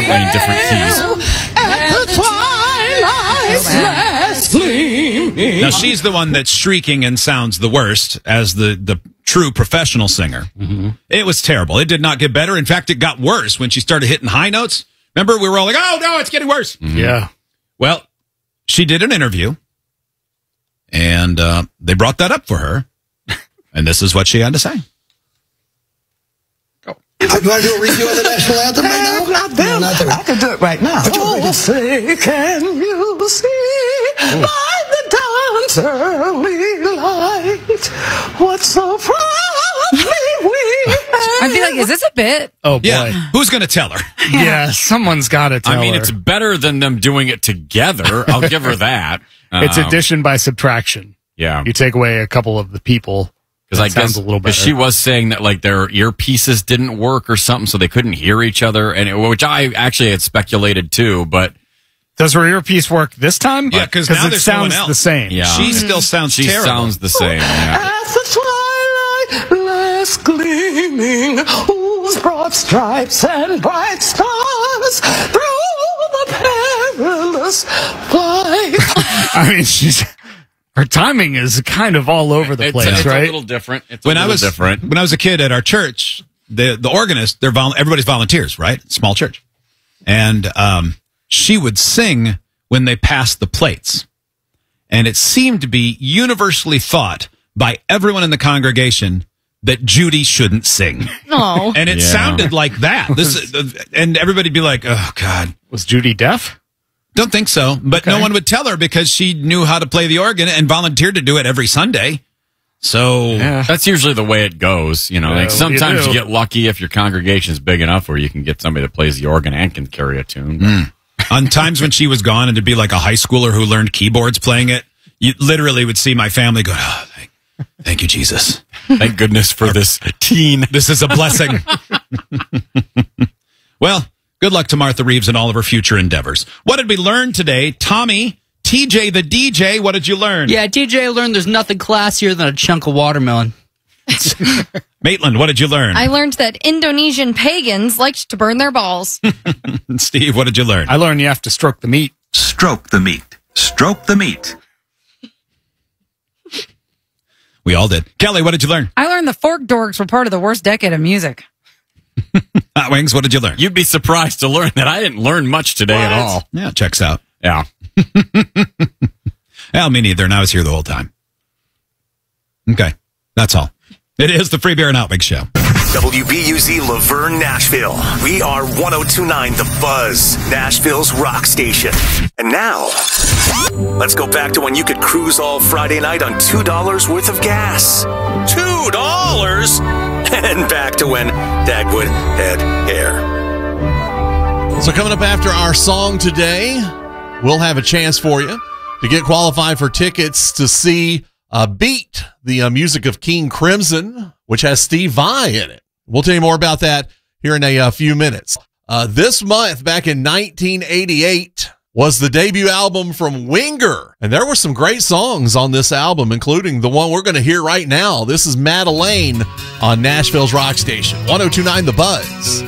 playing different keys. Now, she's the one that's shrieking and sounds the worst as the true professional singer. Mm-hmm. It was terrible. It did not get better. In fact, it got worse when she started hitting high notes. Remember, we were all like, oh, no, it's getting worse. Mm-hmm. Yeah. Well, she did an interview, and they brought that up for her, and this is what she had to say. Do I do a review of the national anthem right now? No, not there. I can do it right now. Oh, say, can you see by the dawn's early light what so proudly we I'd be like, is this a bit? Oh, boy. Yeah. Who's going to tell her? Yeah, someone's got to tell her. I mean, it's better than them doing it together. I'll give her that. It's addition by subtraction. Yeah. You take away a couple of the people. Because I guess a little better. she was saying that like their earpieces didn't work or something, so they couldn't hear each other, which I actually had speculated too. But does her earpiece work this time? Yeah, because now it there's sounds no one else. the same. Yeah, she still sounds terrible. She sounds the same. Yeah. as the twilight less gleaming, whose broad stripes and bright stars through the perilous flight. I mean, her timing is kind of all over the place, it's right? a little different. When I was a kid at our church, the organist, everybody's volunteers, right? Small church. And she would sing when they passed the plates. And it seemed to be universally thought by everyone in the congregation that Judy shouldn't sing. No. And it sounded like that. And everybody'd be like, oh, God. Was Judy deaf? Don't think so. But no one would tell her because she knew how to play the organ and volunteered to do it every Sunday. So that's usually the way it goes. You know, like sometimes you get lucky if your congregation is big enough where you can get somebody that plays the organ and can carry a tune. On times when she was gone and to be like a high schooler who learned keyboards playing it, you literally would see my family go, oh, thank you, Jesus. Thank goodness for this teen. This is a blessing. Well, good luck to Martha Reeves and all of her future endeavors. What did we learn today? Tommy, TJ the DJ, what did you learn? Yeah, TJ learned there's nothing classier than a chunk of watermelon. Maitland, what did you learn? I learned that Indonesian pagans liked to burn their balls. Steve, what did you learn? I learned you have to stroke the meat. Stroke the meat. Stroke the meat. We all did. Kelly, what did you learn? I learned the Fork Dorks were part of the worst decade of music. Hot Wings, what did you learn? You'd be surprised to learn that I didn't learn much today at all. Yeah, checks out. Yeah. Well, me neither, and I was here the whole time. Okay, that's all. It is the Free Beer and Hot Wings Show. WBUZ Laverne, Nashville. We are 102.9 The Buzz, Nashville's rock station. And now, let's go back to when you could cruise all Friday night on $2 worth of gas. $2? And back to when Dagwood had hair. So coming up after our song today, we'll have a chance for you to get qualified for tickets to see Beat, the music of King Crimson, which has Steve Vai in it. We'll tell you more about that here in a few minutes. This month, back in 1988, was the debut album from Winger. And there were some great songs on this album, including the one we're going to hear right now. This is Madeleine on Nashville's Rock Station, 102.9 The Buzz.